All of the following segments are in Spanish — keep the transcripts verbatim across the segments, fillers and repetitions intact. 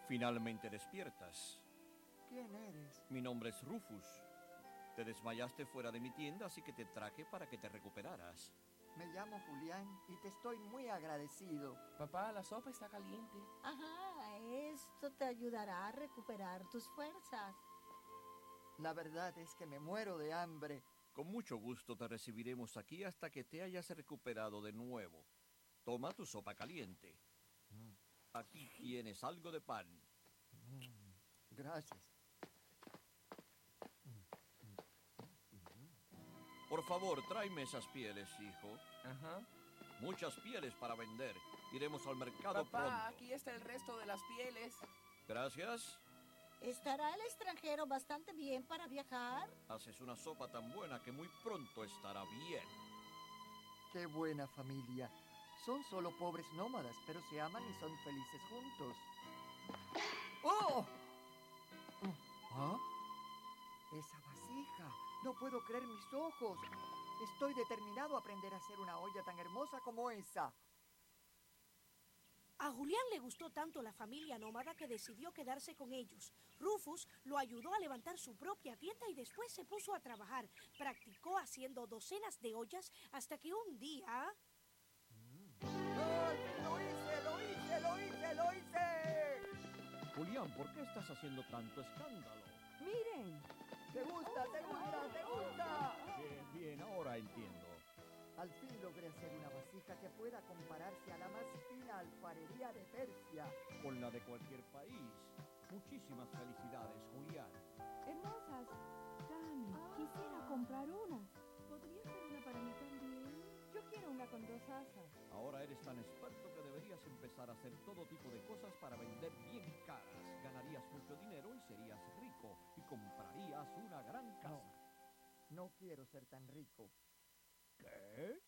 Finalmente despiertas. ¿Quién eres? Mi nombre es Rufus. Te desmayaste fuera de mi tienda, así que te traje para que te recuperaras. Me llamo Julián y te estoy muy agradecido. Papá, la sopa está caliente. Ajá, esto te ayudará a recuperar tus fuerzas. La verdad es que me muero de hambre. Con mucho gusto te recibiremos aquí hasta que te hayas recuperado de nuevo. Toma tu sopa caliente. Aquí tienes algo de pan. Gracias. Por favor, tráeme esas pieles, hijo. Ajá. Muchas pieles para vender. Iremos al mercado Papá, pronto. aquí está el resto de las pieles. Gracias. ¿Estará el extranjero bastante bien para viajar? Haces una sopa tan buena que muy pronto estará bien. Qué buena familia. Son solo pobres nómadas, pero se aman y son felices juntos. ¡Oh! ¿Ah? Esa vasija. No puedo creer mis ojos. Estoy determinado a aprender a hacer una olla tan hermosa como esa. A Julián le gustó tanto la familia nómada que decidió quedarse con ellos. Rufus lo ayudó a levantar su propia tienda y después se puso a trabajar. Practicó haciendo docenas de ollas hasta que un día... ¡Ay, lo hice, lo hice, lo hice, lo hice! Julián, ¿por qué estás haciendo tanto escándalo? ¡Miren! ¿Te gusta, te gusta, te gusta? Bien, bien, ahora entiendo. Al fin logré hacer una vasija que pueda compararse a la más fina alfarería de Persia. Con la de cualquier país. Muchísimas felicidades, Julián. Hermosas. Dani, quisiera comprar una. ¿Podría ser una para mí también? Yo quiero una con dos asas. Ahora eres tan experto que deberías empezar a hacer todo tipo de cosas para vender bien caras. Ganarías mucho dinero y serías rico. Y comprarías una gran casa. No, no quiero ser tan rico. ¿Qué?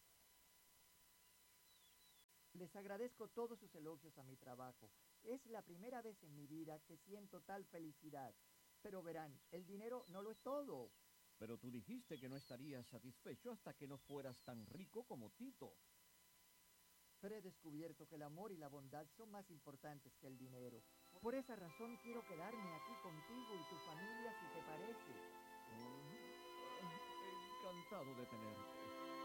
Les agradezco todos sus elogios a mi trabajo. Es la primera vez en mi vida que siento tal felicidad. Pero verán, el dinero no lo es todo. Pero tú dijiste que no estarías satisfecho hasta que no fueras tan rico como Tito. Pero he descubierto que el amor y la bondad son más importantes que el dinero. Por esa razón quiero quedarme aquí contigo y tu familia, si te parece. Oh, encantado de tenerte.